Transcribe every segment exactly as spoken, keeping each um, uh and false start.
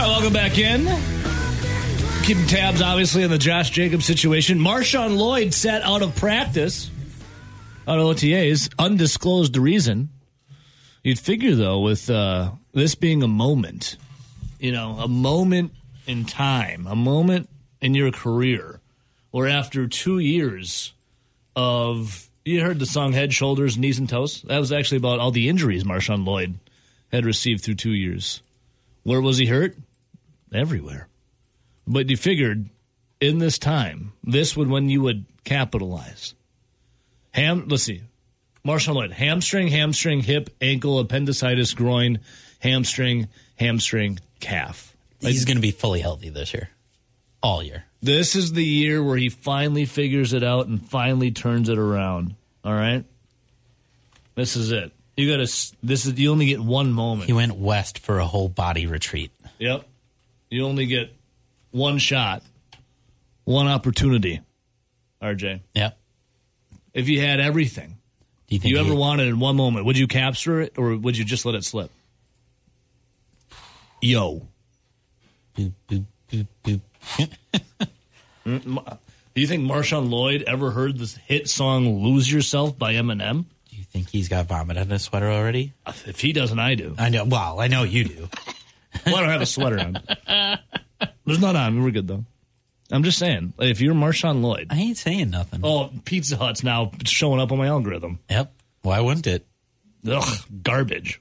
right, welcome back in. Keeping tabs, obviously, on the Josh Jacobs situation. Marshawn Lloyd sat out of practice, out of O T As, undisclosed reason. You'd figure, though, with uh, this being a moment, you know, a moment in time, a moment in your career, where after two years of, you heard the song Head, Shoulders, Knees, and Toes? That was actually about all the injuries Marshawn Lloyd had received through two years. Where was he hurt? Everywhere. But you figured in this time, this would when you would capitalize. Ham, let's see. Marshawn Lloyd, hamstring, hamstring, hip, ankle, appendicitis, groin, hamstring, hamstring, calf. He's like, going to be fully healthy this year. All year. This is the year where he finally figures it out and finally turns it around. All right? This is it. You got to this is you only get one moment. He went west for a whole body retreat. Yep. You only get one shot, one opportunity, R J. Yep. If you had everything, do you, think you ever he, wanted in one moment, would you capture it or would you just let it slip? Yo. Boop, boop, boop, boop. Do you think Marshawn Lloyd ever heard this hit song "Lose Yourself" by Eminem? Do you think he's got vomit on his sweater already? If he doesn't, I do. I know. Well, I know you do. Well, I don't have a sweater on. There's none on. We're good, though. I'm just saying, if you're Marshawn Lloyd. I ain't saying nothing. Oh, Pizza Hut's now showing up on my algorithm. Yep. Why wouldn't it? Ugh, garbage.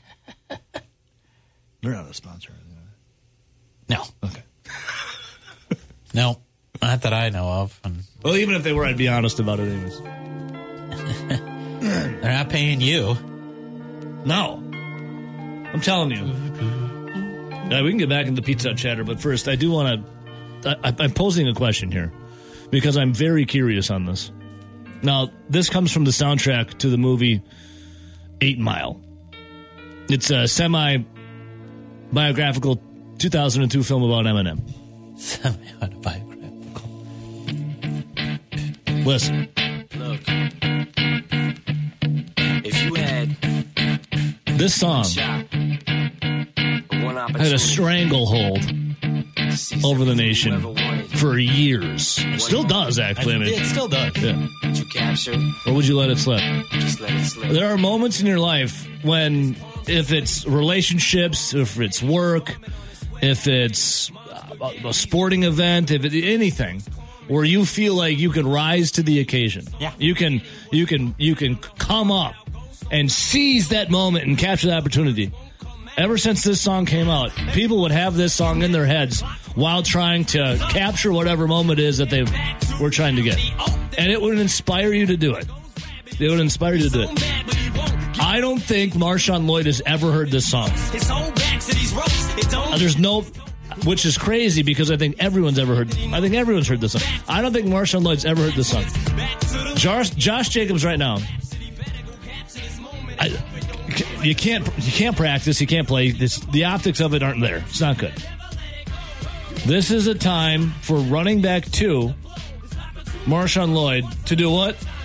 They're not a sponsor. No. Okay. No, not that I know of. And well, even if they were, I'd be honest about it anyways. They're not paying you. No. I'm telling you. Uh, we can get back into Pizza Hut chatter, but first, I do want to... I'm posing a question here because I'm very curious on this. Now, this comes from the soundtrack to the movie Eight Mile. It's a semi-biographical two thousand two film about Eminem. Semi-autobiographical. Listen. Look, if you had this song shot, had a stranglehold over the nation for years. It still does, actually. I mean, it still does. Yeah. Did you capture it? Or would you let it slip? Just let it slip. There are moments in your life when, if it's relationships, if it's work, if it's a, a sporting event, if it, anything, where you feel like you can rise to the occasion. Yeah. You can, you can, you can come up and seize that moment and capture the opportunity. Ever since this song came out, people would have this song in their heads while trying to capture whatever moment it is that they were trying to get. And it would inspire you to do it. It would inspire you to do it. I don't think Marshawn Lloyd has ever heard this song. Uh, there's no... Which is crazy because I think everyone's ever heard... I think everyone's heard this song. I don't think Marshawn Lloyd's ever heard this song. Josh, Josh Jacobs right now... I, You can't you can't practice, you can't play. This, the optics of it aren't there. It's not good. This is a time for running back two, Marshawn Lloyd, to do what?